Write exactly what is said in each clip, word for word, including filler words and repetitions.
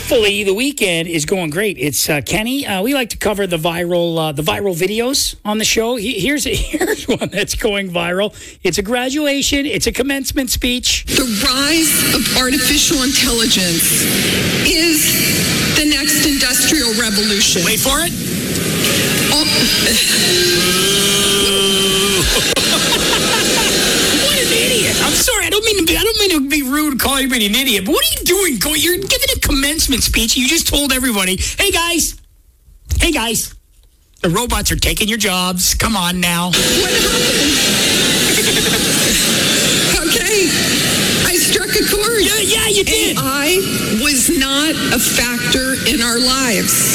Thankfully, the weekend is going great. It's uh, Kenny. Uh, we like to cover the viral uh, the viral videos on the show. He, here's here's one that's going viral. It's a graduation. It's a commencement speech. The rise of artificial intelligence is the next industrial revolution. Wait for it. Oh. What an idiot! I'm sorry. I don't mean to be. I don't mean to be rude, calling you an idiot. But what are you doing? Go. You're giving a commencement speech. You just told everybody, "Hey guys, hey guys, the robots are taking your jobs. Come on now." What happened? Okay, I struck a chord. Yeah, yeah, you did. And I was not a factor in our lives.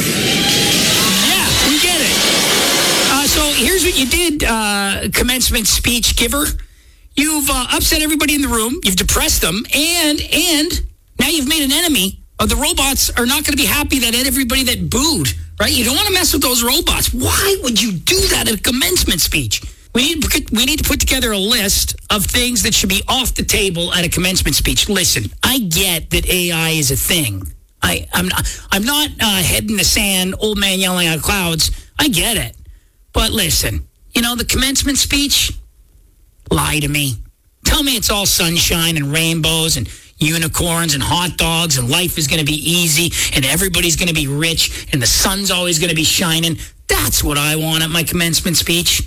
Yeah, we get it. Uh, so here's what you did, uh, commencement speech giver. You've uh, upset everybody in the room. You've depressed them, and and now you've made an enemy. Uh, the robots are not going to be happy that everybody that booed, right? You don't want to mess with those robots. Why would you do that at a commencement speech? We need we need to put together a list of things that should be off the table at a commencement speech. Listen, I get that A I is a thing. I, I'm not, I'm not uh, head in the sand, old man yelling at clouds. I get it. But listen, you know, the commencement speech, lie to me. Tell me it's all sunshine and rainbows and unicorns and hot dogs and life is going to be easy and everybody's going to be rich and the sun's always going to be shining. That's what I want at my commencement speech.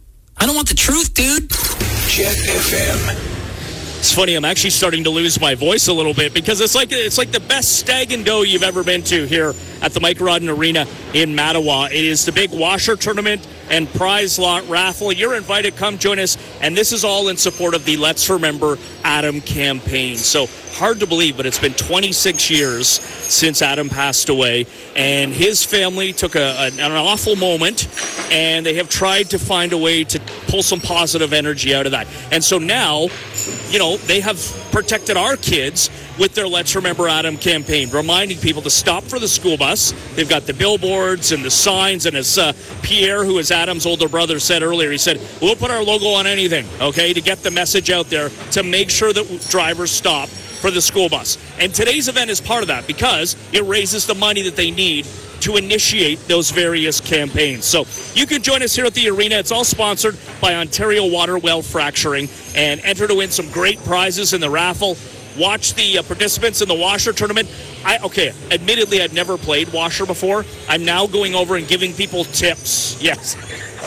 I don't want the truth, dude. Jet F M. It's funny, I'm actually starting to lose my voice a little bit because it's like it's like the best stag and dough you've ever been to here at the Mike Rodden Arena in Mattawa. It is the big washer tournament and prize lot raffle. You're invited. Come join us. And this is all in support of the Let's Remember Adam campaign. So hard to believe, but it's been twenty-six years since Adam passed away. And his family took a, an, an awful moment, and they have tried to find a way to pull some positive energy out of that. And so now, you know, they have protected our kids with their Let's Remember Adam campaign, reminding people to stop for the school bus. They've got the billboards and the signs, and as uh, Pierre, who is Adam's older brother, said earlier, he said, we'll put our logo on anything, okay, to get the message out there to make sure that drivers stop for the school bus. And today's event is part of that because it raises the money that they need to initiate those various campaigns. So you can join us here at the arena. It's all sponsored by Ontario Water Well Fracturing, and enter to win some great prizes in the raffle. Watch the uh, participants in the washer tournament. I okay, admittedly, I'd never played washer before. I'm now going over and giving people tips. Yes.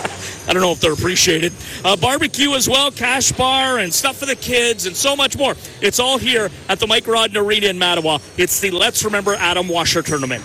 I don't know if they're appreciated. Uh, barbecue as well, cash bar, and stuff for the kids, and so much more. It's all here at the Mike Rodden Arena in Mattawa. It's the Let's Remember Adam Washer Tournament.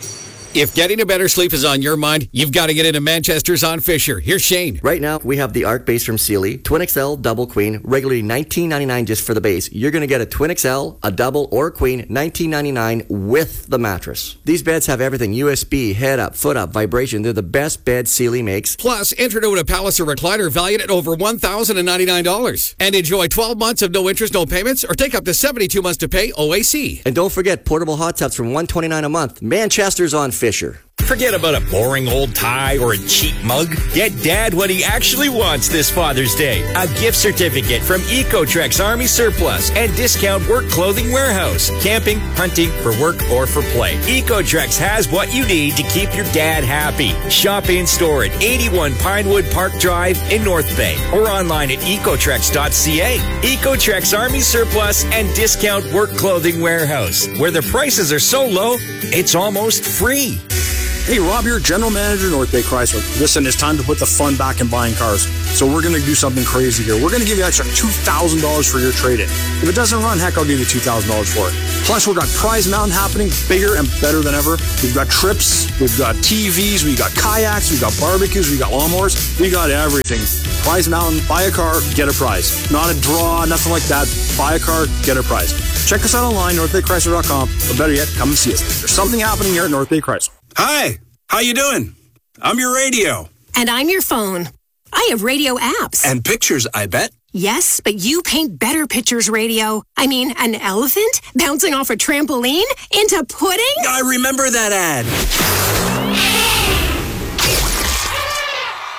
If getting a better sleep is on your mind, you've got to get into Manchester's on Fisher. Here's Shane. Right now, we have the Arc base from Sealy, Twin X L, Double Queen, regularly nineteen ninety-nine just for the base. You're going to get a Twin X L, a Double, or a Queen, nineteen ninety-nine with the mattress. These beds have everything, U S B, head up, foot up, vibration. They're the best bed Sealy makes. Plus, enter to win a Palliser recliner valued at over one thousand ninety-nine dollars. And enjoy twelve months of no interest, no payments, or take up to seventy-two months to pay O A C. And don't forget portable hot tubs from one hundred twenty-nine dollars a month. Manchester's on Fisher. Forget about a boring old tie or a cheap mug. Get Dad what he actually wants this Father's Day. A gift certificate from Ecotrex Army Surplus and Discount Work Clothing Warehouse. Camping, hunting, for work, or for play. Ecotrex has what you need to keep your dad happy. Shop in store at eighty-one Pinewood Park Drive in North Bay or online at ecotrex dot c a. Ecotrex Army Surplus and Discount Work Clothing Warehouse, where the prices are so low, it's almost free. Hey, Rob here, General Manager, North Bay Chrysler. Listen, it's time to put the fun back in buying cars. So we're going to do something crazy here. We're going to give you extra two thousand dollars for your trade-in. If it doesn't run, heck, I'll give you two thousand dollars for it. Plus, we've got Prize Mountain happening, bigger and better than ever. We've got trips, we've got T Vs, we've got kayaks, we've got barbecues, we've got lawnmowers. We got everything. Prize Mountain, buy a car, get a prize. Not a draw, nothing like that. Buy a car, get a prize. Check us out online, north bay chrysler dot com, or better yet, come and see us. There's something happening here at North Bay Chrysler. Hi, how you doing? I'm your radio. And I'm your phone. I have radio apps. And pictures, I bet. Yes, but you paint better pictures, radio. I mean, an elephant bouncing off a trampoline into pudding? I remember that ad.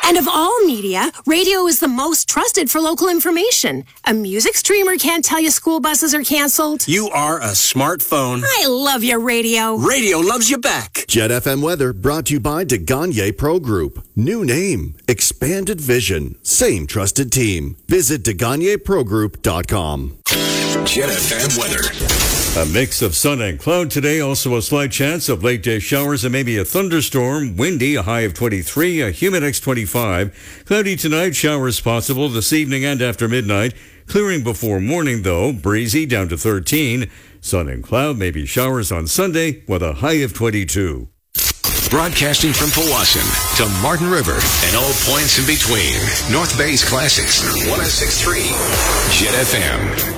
And of all media, radio is the most trusted for local information. A music streamer can't tell you school buses are canceled. You are a smartphone. I love your radio. Radio loves you back. Jet F M weather brought to you by DeGagne Pro Group. New name, expanded vision, same trusted team. Visit De Gagne Pro Group dot com. Jet F M weather. A mix of sun and cloud today. Also a slight chance of late day showers and maybe a thunderstorm. Windy, a high of twenty-three, a humidex twenty-five. Cloudy tonight, showers possible this evening and after midnight. Clearing before morning though, breezy down to thirteen. Sun and cloud, maybe showers on Sunday with a high of twenty-two. Broadcasting from Powassan to Martin River and all points in between. North Bay's Classics, one oh six point three Jet F M.